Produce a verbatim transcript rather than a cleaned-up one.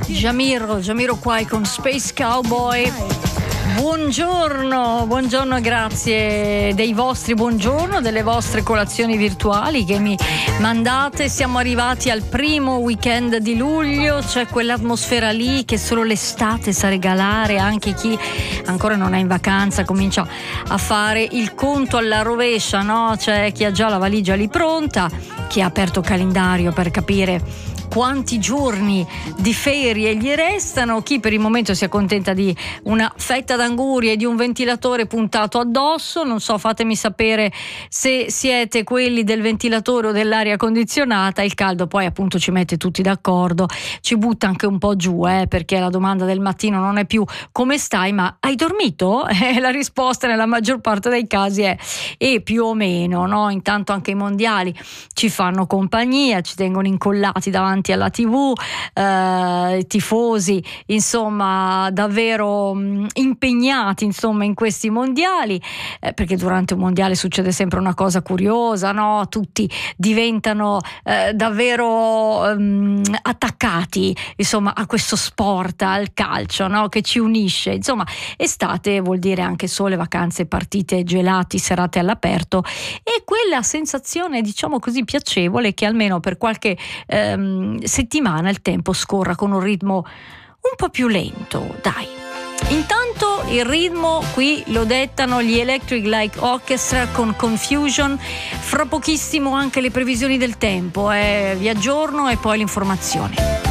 Jamiro, Jamiro qua con Space Cowboy. Buongiorno, buongiorno e grazie dei vostri buongiorno, delle vostre colazioni virtuali che mi mandate. Siamo arrivati al primo weekend di luglio, c'è quell'atmosfera lì che solo l'estate sa regalare. Anche chi ancora non è in vacanza comincia a fare il conto alla rovescia, no? C'è chi ha già la valigia lì pronta, chi ha aperto il calendario per capire quanti giorni di ferie gli restano, chi per il momento si accontenta di una fetta d'anguria e di un ventilatore puntato addosso. Non so, fatemi sapere se siete quelli del ventilatore o dell'aria condizionata. Il caldo poi appunto ci mette tutti d'accordo, ci butta anche un po' giù, eh, perché la domanda del mattino non è più come stai, ma hai dormito? Eh, la risposta nella maggior parte dei casi è e più o meno, no? Intanto anche i mondiali ci fanno compagnia, ci tengono incollati davanti alla tivù, eh, tifosi insomma davvero mh, impegnati insomma in questi mondiali, eh, perché durante un mondiale succede sempre una cosa curiosa, no? Tutti diventano eh, davvero mh, attaccati insomma a questo sport, al calcio, no? Che ci unisce. Insomma, estate vuol dire anche sole, vacanze, partite, gelati, serate all'aperto e quella sensazione diciamo così piacevole che almeno per qualche ehm, settimana il tempo scorra con un ritmo un po' più lento, dai. Intanto il ritmo qui lo dettano gli Electric Light Orchestra con Confusion. Fra pochissimo anche le previsioni del tempo, eh, vi aggiorno e poi l'informazione.